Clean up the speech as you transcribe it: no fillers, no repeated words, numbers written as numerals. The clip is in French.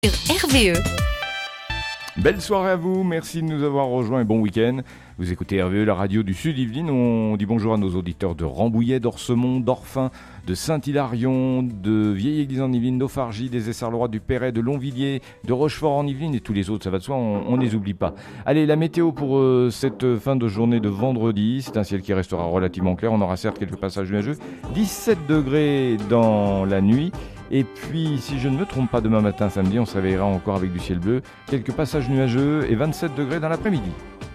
Sur RVE. Belle soirée à vous, merci de nous avoir rejoints et bon week-end. Vous écoutez RVE, la radio du Sud-Yvelines. On dit bonjour à nos auditeurs de Rambouillet, d'Orsemont, d'Orphin, de Saint-Hilarion, de Vieille-Église en Yvelines, d'Aufargy, des Essarts-le-Roi, du Perret, de Longvilliers, de Rochefort en Yvelines et tous les autres, ça va de soi, on ne les oublie pas. Allez, la météo pour cette fin de journée de vendredi, c'est un ciel qui restera relativement clair, on aura certes quelques passages nuageux, 17 degrés dans la nuit. Et puis, si je ne me trompe pas, demain matin, samedi, on se réveillera encore avec du ciel bleu, quelques passages nuageux et 27 degrés dans l'après-midi.